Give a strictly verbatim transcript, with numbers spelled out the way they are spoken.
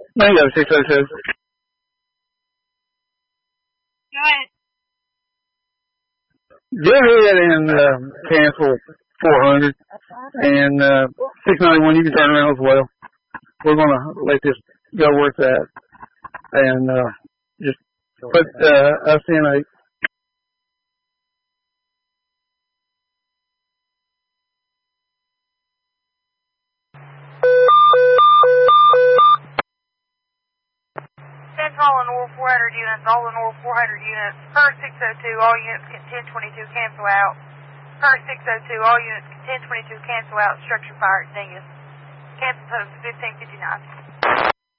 Mango six oh two. Go ahead. Go ahead and uh, cancel four hundred. And uh, six ninety-one, you can turn around as well. We're going to let this go where it's at. And uh, just put uh, us in a Central and North four hundred units, all the North four hundred units. Per six oh two, all units can ten twenty-two cancel out. Per six oh two, all units can ten twenty-two cancel out. Structure fire at Dingus. Cancel post fifteen fifty-nine.